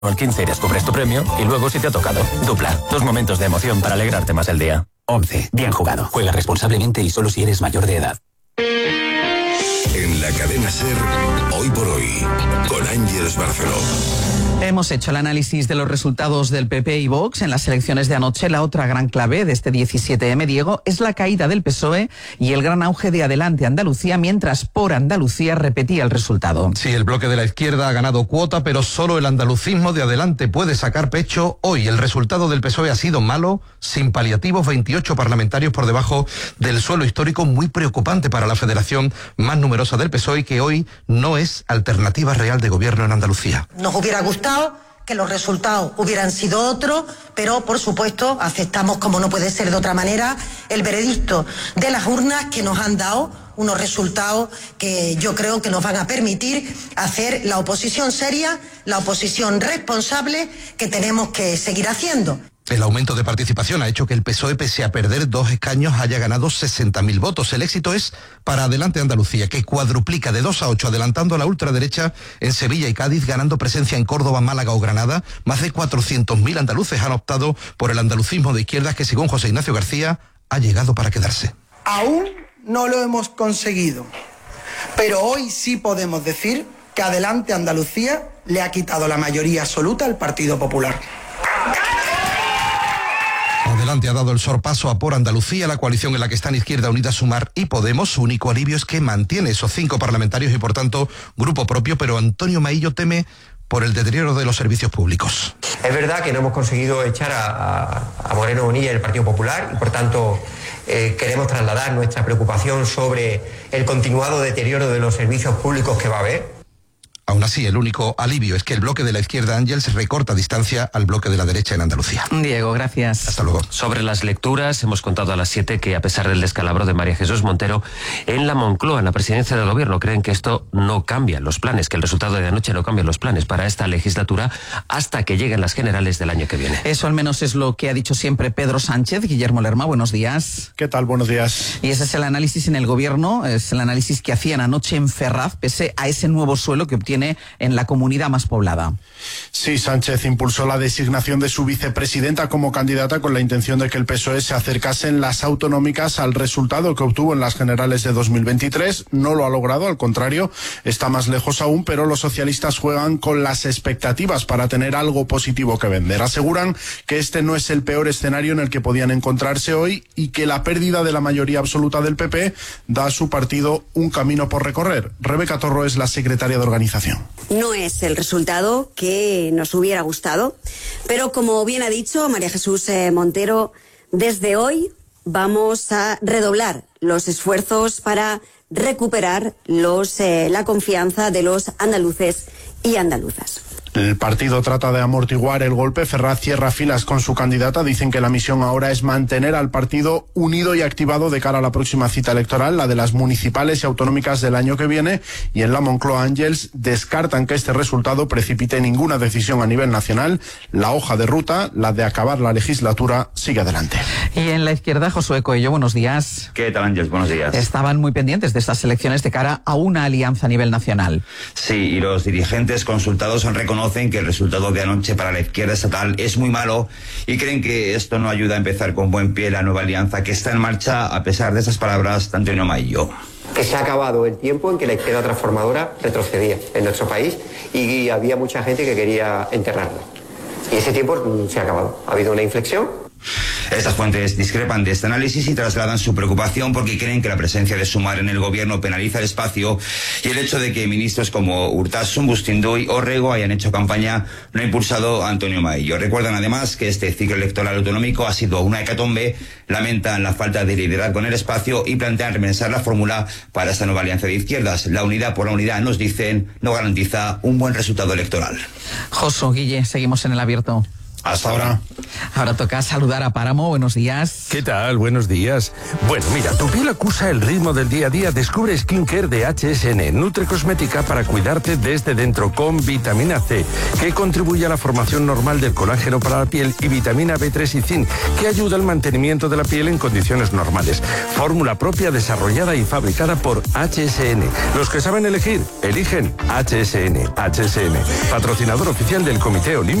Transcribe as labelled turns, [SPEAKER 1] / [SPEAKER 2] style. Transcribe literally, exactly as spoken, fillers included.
[SPEAKER 1] Al quince y descubres tu premio y luego si te ha tocado. Dupla. Dos momentos de emoción para alegrarte más el día.
[SPEAKER 2] once. Bien jugado. Juega responsablemente y solo si eres mayor de edad.
[SPEAKER 3] En la cadena SER, hoy por hoy, con Ángeles Barceló.
[SPEAKER 4] Hemos hecho el análisis de los resultados del P P y Vox en las elecciones de anoche. La otra gran clave de este diecisiete eme, Diego, es la caída del P S O E y el gran auge de Adelante Andalucía, mientras Por Andalucía repetía el resultado.
[SPEAKER 5] Sí, el bloque de la izquierda ha ganado cuota, pero solo el andalucismo de Adelante puede sacar pecho. Hoy el resultado del P S O E ha sido malo, sin paliativos, veintiocho parlamentarios por debajo del suelo histórico, muy preocupante para la federación más numerosa del P S O E, que hoy no es alternativa real de gobierno en Andalucía.
[SPEAKER 6] Nos hubiera gustado que los resultados hubieran sido otros, pero por supuesto aceptamos, como no puede ser de otra manera, el veredicto de las urnas, que nos han dado unos resultados que yo creo que nos van a permitir hacer la oposición seria, la oposición responsable que tenemos que seguir haciendo.
[SPEAKER 5] El aumento de participación ha hecho que el P S O E, pese a perder dos escaños, haya ganado sesenta mil votos. El éxito es para Adelante Andalucía, que cuadruplica de dos a ocho, adelantando a la ultraderecha en Sevilla y Cádiz, ganando presencia en Córdoba, Málaga o Granada. Más de cuatrocientos mil andaluces han optado por el andalucismo de izquierdas, que según José Ignacio García ha llegado para quedarse.
[SPEAKER 7] Aún no lo hemos conseguido, pero hoy sí podemos decir que Adelante Andalucía le ha quitado la mayoría absoluta al Partido Popular.
[SPEAKER 5] Adelante ha dado el sorpaso a Por Andalucía, la coalición en la que están Izquierda Unida, Sumar y Podemos. Su único alivio es que mantiene esos cinco parlamentarios y, por tanto, grupo propio, pero Antonio Maillo teme por el deterioro de los servicios públicos.
[SPEAKER 8] Es verdad que no hemos conseguido echar a, a, a Moreno Bonilla del Partido Popular y, por tanto, eh, queremos trasladar nuestra preocupación sobre el continuado deterioro de los servicios públicos que va a haber.
[SPEAKER 5] Aún así, el único alivio es que el bloque de la izquierda, Ángels, recorta distancia al bloque de la derecha en Andalucía.
[SPEAKER 4] Diego, gracias.
[SPEAKER 5] Hasta luego.
[SPEAKER 9] Sobre las lecturas, hemos contado a las siete que, a pesar del descalabro de María Jesús Montero en la Moncloa, en la presidencia del gobierno, creen que esto no cambia los planes, que el resultado de anoche no cambia los planes para esta legislatura hasta que lleguen las generales del año que viene.
[SPEAKER 4] Eso al menos es lo que ha dicho siempre Pedro Sánchez. Guillermo Lerma, buenos días.
[SPEAKER 10] ¿Qué tal? Buenos días.
[SPEAKER 4] Y ese es el análisis en el gobierno, es el análisis que hacían anoche en Ferraz, pese a ese nuevo suelo que obtiene en la comunidad más poblada.
[SPEAKER 10] Sí, Sánchez impulsó la designación de su vicepresidenta como candidata con la intención de que el P S O E se acercase en las autonómicas al resultado que obtuvo en las generales de dos mil veintitrés. No lo ha logrado, al contrario, está más lejos aún, pero los socialistas juegan con las expectativas para tener algo positivo que vender. Aseguran que este no es el peor escenario en el que podían encontrarse hoy y que la pérdida de la mayoría absoluta del P P da a su partido un camino por recorrer. Rebeca Torro es la secretaria de organización.
[SPEAKER 11] No es el resultado que nos hubiera gustado, pero como bien ha dicho María Jesús eh, Montero, desde hoy vamos a redoblar los esfuerzos para recuperar los, eh, la confianza de los andaluces y andaluzas.
[SPEAKER 10] El partido trata de amortiguar el golpe. Ferraz cierra filas con su candidata. Dicen que la misión ahora es mantener al partido unido y activado de cara a la próxima cita electoral, la de las municipales y autonómicas del año que viene. Y en la Moncloa, Ángels, descartan que este resultado precipite ninguna decisión a nivel nacional. La hoja de ruta, la de acabar la legislatura, sigue adelante.
[SPEAKER 4] Y en la izquierda, Josué Coello, buenos días.
[SPEAKER 12] ¿Qué tal, Ángels? Buenos días.
[SPEAKER 4] Estaban muy pendientes de estas elecciones de cara a una alianza a nivel nacional.
[SPEAKER 12] Sí, y los dirigentes consultados han reconocido que el resultado de anoche para la izquierda estatal es muy malo y creen que esto no ayuda a empezar con buen pie la nueva alianza que está en marcha, a pesar de esas palabras de Antonio Maillo.
[SPEAKER 8] Que se ha acabado el tiempo en que la izquierda transformadora retrocedía en nuestro país y había mucha gente que quería enterrarla. Y ese tiempo se ha acabado. Ha habido una inflexión.
[SPEAKER 12] Estas fuentes discrepan de este análisis y trasladan su preocupación porque creen que la presencia de Sumar en el gobierno penaliza el espacio y el hecho de que ministros como Urtasun, Bustinduy o Rego hayan hecho campaña no ha impulsado a Antonio Maillo. Recuerdan además que este ciclo electoral autonómico ha sido una hecatombe, lamentan la falta de liderazgo en el espacio y plantean repensar la fórmula para esta nueva alianza de izquierdas. La unidad por la unidad, nos dicen, no garantiza un buen resultado electoral.
[SPEAKER 4] Josu, Guille, seguimos en el abierto.
[SPEAKER 12] Hasta ahora.
[SPEAKER 4] Ahora toca saludar a Páramo. Buenos días.
[SPEAKER 13] ¿Qué tal? Buenos días. Bueno, mira, tu piel acusa el ritmo del día a día. Descubre Skincare de H S N, Nutricosmética para cuidarte desde dentro con vitamina C, que contribuye a la formación normal del colágeno para la piel, y vitamina B tres y zinc, que ayuda al mantenimiento de la piel en condiciones normales. Fórmula propia desarrollada y fabricada por H S N. Los que saben elegir, eligen H S N. H S N, patrocinador oficial del Comité Olímpico